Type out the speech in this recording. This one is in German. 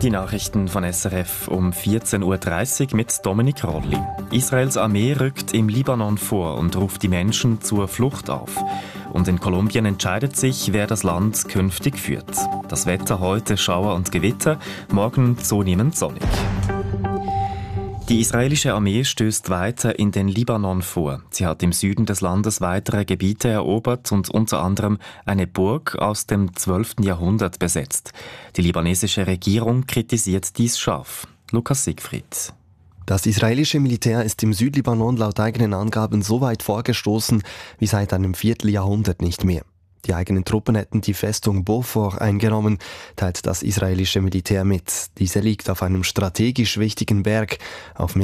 Die Nachrichten von SRF um 14.30 Uhr mit Dominik Rolli. Israels Armee rückt im Libanon vor und ruft die Menschen zur Flucht auf. Und in Kolumbien entscheidet sich, wer das Land künftig führt. Das Wetter heute Schauer und Gewitter, morgen zunehmend sonnig. Die israelische Armee stößt weiter in den Libanon vor. Sie hat im Süden des Landes weitere Gebiete erobert und unter anderem eine Burg aus dem 12. Jahrhundert besetzt. Die libanesische Regierung kritisiert dies scharf. Lukas Siegfried. Das israelische Militär ist im Südlibanon laut eigenen Angaben so weit vorgestoßen wie seit einem Vierteljahrhundert nicht mehr. Die eigenen Truppen hätten die Festung Beaufort eingenommen, teilt das israelische Militär mit. Diese liegt auf einem strategisch wichtigen Berg auf